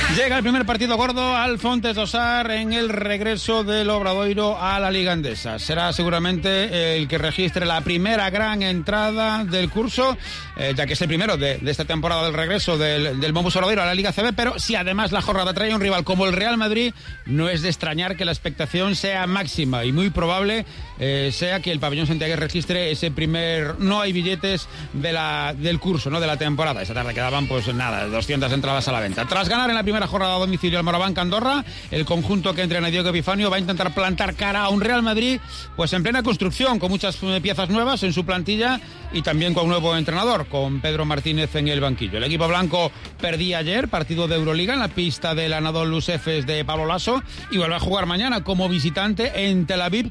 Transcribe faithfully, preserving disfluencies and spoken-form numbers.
Llega el primer partido gordo al Fontes do Sar en el regreso del Obradoiro a la Liga Endesa. Será seguramente el que registre la primera gran entrada del curso, eh, ya que es el primero de, de esta temporada del regreso del, del Mombus Obradoiro a la Liga A C B, pero si además la jornada trae un rival como el Real Madrid, no es de extrañar que la expectación sea máxima y muy probable eh, sea que el pabellón santiagués registre ese primer no hay billetes de la, del curso, no de la temporada. Esa tarde quedaban pues nada, doscientas entradas a la venta. Tras ganar en la primera jornada a domicilio al Morabanc Andorra, el conjunto que entrena Diego Epifanio va a intentar plantar cara a un Real Madrid pues en plena construcción, con muchas piezas nuevas en su plantilla y también con un nuevo entrenador, con Pedro Martínez en el banquillo. El equipo blanco perdía ayer partido de Euroliga en la pista del Anadolu Efes de Pablo Lasso y vuelve a jugar mañana como visitante en Tel Aviv